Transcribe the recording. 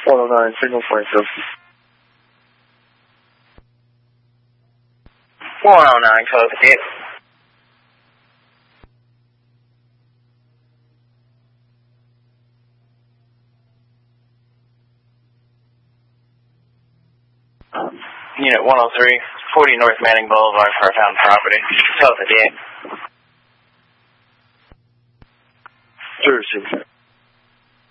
109, signal point, go. 109, code hit. Unit 103, 40 North Manning Boulevard, Parktown property. Code hit. Jersey.